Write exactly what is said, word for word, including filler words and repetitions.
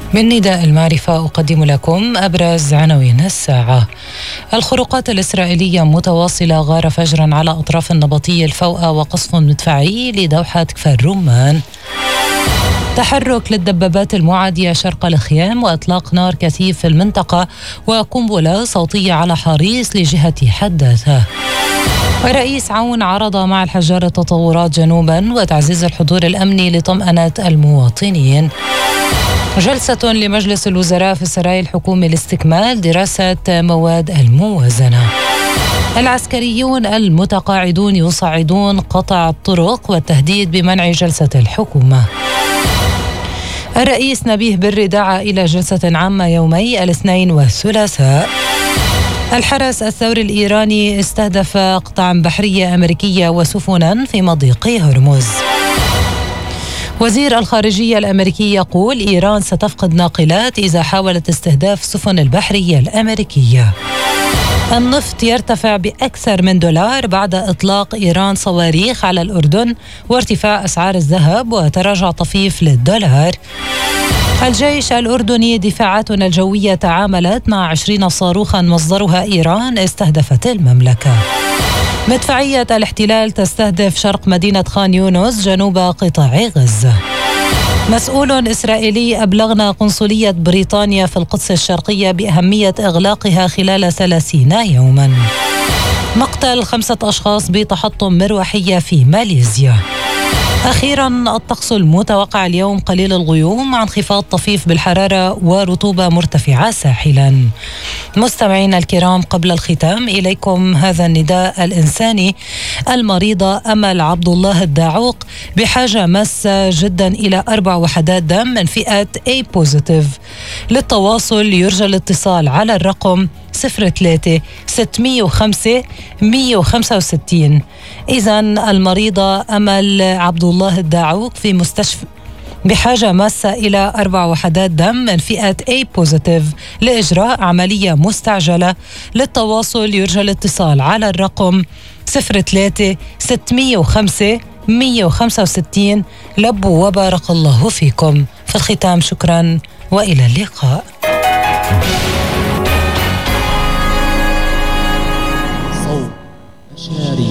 من نداء المعرفة أقدم لكم أبرز عناوين الساعة. الخروقات الإسرائيلية متواصلة، غار فجرا على أطراف النبطي الفوأة وقصف مدفعي لدوحة كفر رمان. تحرك للدبابات المعادية شرق الخيام وإطلاق نار كثيف في المنطقة وقنبلة صوتية على حريص لجهة حداثة. ورئيس عون عرض مع الحجار التطورات جنوبا وتعزيز الحضور الأمني لطمأنة المواطنين. جلسة لمجلس الوزراء في السراي الحكومي لاستكمال دراسة مواد الموازنة. العسكريون المتقاعدون يصعدون قطع الطرق والتهديد بمنع جلسة الحكومة. الرئيس نبيه بري دعا إلى جلسة عامة يومي الاثنين والثلاثاء. الحرس الثوري الإيراني استهدف قطعا بحرية أمريكية وسفنا في مضيق هرمز. وزير الخارجية الأمريكي يقول إيران ستفقد ناقلات إذا حاولت استهداف سفن البحرية الأمريكية. النفط يرتفع بأكثر من دولار بعد إطلاق إيران صواريخ على الأردن وارتفاع أسعار الذهب وتراجع طفيف للدولار. الجيش الأردني دفاعاتنا الجوية تعاملت مع عشرين صاروخا مصدرها إيران استهدفت المملكة. مدفعية الاحتلال تستهدف شرق مدينة خان يونس جنوب قطاع غزة. مسؤول إسرائيلي أبلغنا قنصلية بريطانيا في القدس الشرقية بأهمية إغلاقها خلال ثلاثين يوما. مقتل خمسة أشخاص بتحطم مروحية في ماليزيا. أخيرا الطقس المتوقع اليوم قليل الغيوم مع انخفاض طفيف بالحرارة ورطوبة مرتفعة ساحلا. مستمعينا الكرام، قبل الختام إليكم هذا النداء الإنساني. المريضة أمل عبد الله الداعوق بحاجة ماسة جدا إلى أربع وحدات دم من فئة A positive. للتواصل يرجى الاتصال على الرقم صفر ثلاثة ستمئة وخمسة مئة وخمسة وستين. إذن المريضة أمل عبد الله الداعوق في مستشفى بحاجة ماسة إلى أربع وحدات دم من فئة A positive لإجراء عملية مستعجلة. للتواصل يرجى الاتصال على الرقم صفر ثلاثة ستمئة وخمسة مئة وخمسة وستين. لبوا وبارك الله فيكم. في الختام شكرا وإلى اللقاء. صوت أشاري